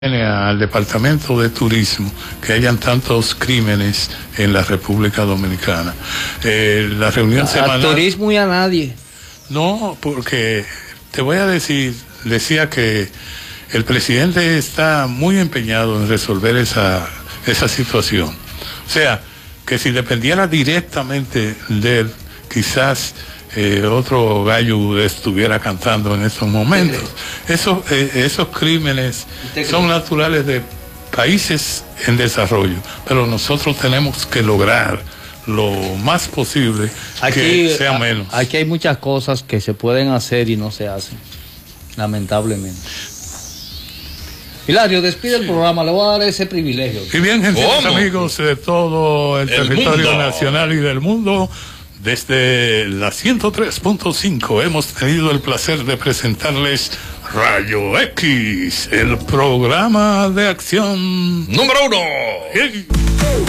al Departamento de Turismo que hayan tantos crímenes en la República Dominicana. La reunión semanal... Al turismo y a nadie. No, porque te voy a decía que el presidente está muy empeñado en resolver esa situación. O sea, que si dependiera directamente de él, quizás otro gallo estuviera cantando en estos momentos. Esos crímenes son naturales de países en desarrollo, pero nosotros tenemos que lograr lo más posible que sea menos. Aquí hay muchas cosas que se pueden hacer y no se hacen, lamentablemente. Hilario, despide el programa, le voy a dar ese privilegio. Y bien, gente, amigos de todo el territorio nacional y del mundo, desde la 103.5 hemos tenido el placer de presentarles Rayo X, el programa de acción número 1.